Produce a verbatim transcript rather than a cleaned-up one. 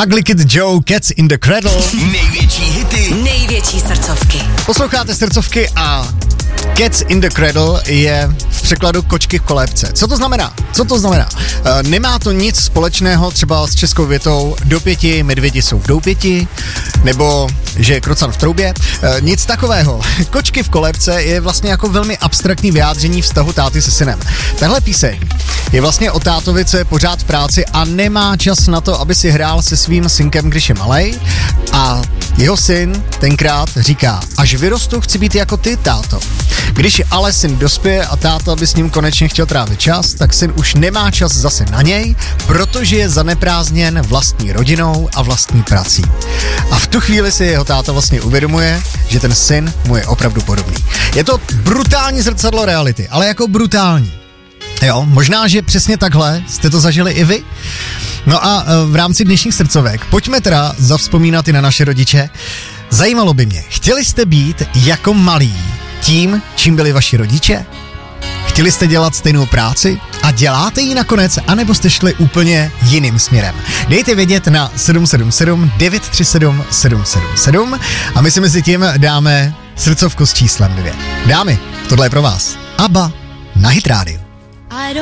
Ugly Kid Joe, Cats in the Cradle. Největší hity. Největší srdcovky. Posloucháte srdcovky a Cats in the Cradle je v překladu kočky v kolébce. Co to znamená? Co to znamená? E, nemá to nic společného třeba s českou větou do pěti, medvědi jsou v doupěti, nebo že je krocan v troubě. E, nic takového. Kočky v kolébce je vlastně jako velmi abstraktní vyjádření vztahu táty se synem. Tahle píseň je vlastně o tátovi, co je pořád v práci a nemá čas na to, aby si hrál se svým synkem, když je malej. A jeho syn tenkrát říká, až vyrostu, chci být jako ty, táto. Když ale syn dospěje a táta by s ním konečně chtěl trávit čas, tak syn už nemá čas zase na něj, protože je zaneprázdněn vlastní rodinou a vlastní prací. A v tu chvíli si jeho táta vlastně uvědomuje, že ten syn mu je opravdu podobný. Je to brutální zrcadlo reality, ale jako brutální. Jo, možná, že přesně takhle jste to zažili i vy. No a v rámci dnešních srdcovek pojďme teda zavzpomínat i na naše rodiče. Zajímalo by mě, chtěli jste být jako malí tím, čím byli vaši rodiče? Chtěli jste dělat stejnou práci a děláte ji nakonec, anebo jste šli úplně jiným směrem? Dejte vědět na sedm sedm sedm devět tři sedm sedm sedm sedm a my si mezi tím dáme srdcovku s číslem dvě. Dámy, tohle je pro vás. ABBA na Hit Radio.